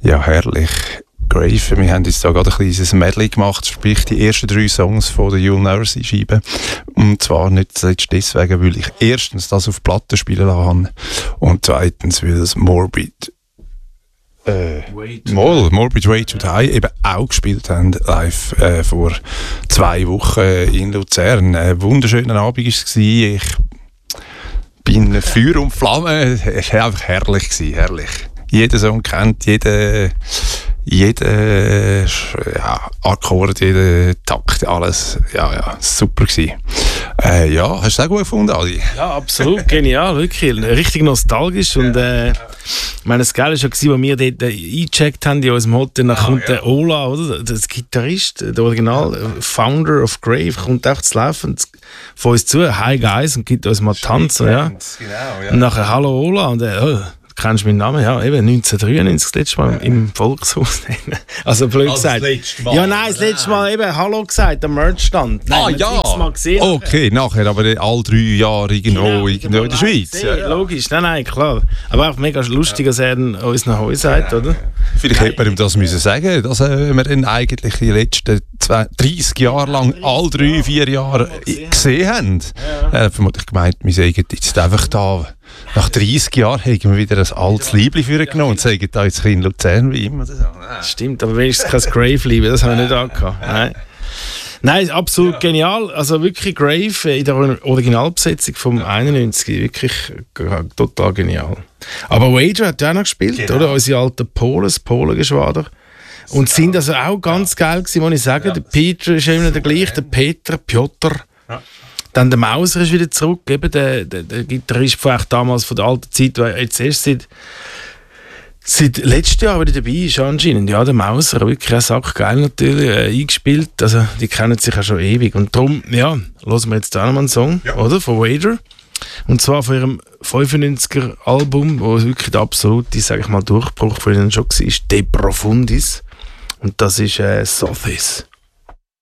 Ja, herrlich. Grave, wir haben jetzt da gerade ein kleines Medley gemacht, sprich die ersten 3 Songs von der You'll Never See Scheibe. Und zwar nicht zuletzt deswegen, weil ich erstens das auf Platte spielen lassen habe und zweitens, weil das Morbid Way to Die eben auch gespielt haben, live vor 2 Wochen in Luzern. Ein wunderschöner Abend war es. Ich bin Feuer und Flamme. Es war einfach herrlich. Herrlich. Jeder Song kennt, jeder Akkord, jeder Takt, alles. Ja, super gewesen. Hast du es auch gut gefunden, Adi? Ja, absolut, genial, wirklich. Richtig nostalgisch. Und ich meine, das Geile war ja, als wir dort eingecheckt haben in unserem Hotel, dann kommt der Ola, oder? Das Gitarrist, der Original-Founder of Grave, kommt auch zu laufen von uns zu, hi guys, und gibt uns mal Tanzen. Ja. Genau, ja. Und nachher, hallo Ola, und kennst du meinen Namen? Ja, eben 1993, das letzte Mal im Volkshaus. Also blöd gesagt. Das letzte Mal. Ja, nein, das letzte Mal eben Hallo gesagt, am Merchstand. Nein, Mal gesehen. Okay, nachher, aber alle 3 Jahre irgendwo in der Schweiz. Ja. Logisch, nein, klar. Aber auch mega lustig, dass er uns nach Hause sagt, oder? Vielleicht hätte man ihm das müssen sagen, dass wir dann eigentlich die letzten 30 Jahre lang alle 3-4 Jahre gesehen haben. Ja. Vermutlich gemeint, wir sagen jetzt einfach da. Nach 30 Jahren haben wir wieder ein altes Liebling für genommen und sagen da jetzt in Luzern wie immer. Stimmt, aber wenigstens kein Grave-Liebe, das haben wir nicht angehabt. Nein, absolut genial. Also wirklich Grave in der Originalbesetzung vom 91, wirklich total genial. Aber Wager hat ja auch noch gespielt, genau. Oder? Unsere alten das Polengeschwader. Und sind also auch ganz geil gewesen, muss ich sagen. Ja. Der Peter ist immer der gleiche, der Piotr. Ja. Dann der Mauser ist wieder zurück, eben der Gitarrist von damals von der alten Zeit, der jetzt erst seit letztem Jahr wieder dabei ist anscheinend. Ja, der Mauser, wirklich ein Sackgeil natürlich, eingespielt, also die kennen sich ja schon ewig. Und darum, ja, hören wir jetzt auch nochmal einen Song, oder, von Wader. Und zwar von ihrem 95er-Album, wo wirklich der absolute, sag ich mal, Durchbruch von ihnen schon war, De Profundis. Und das ist Sothis.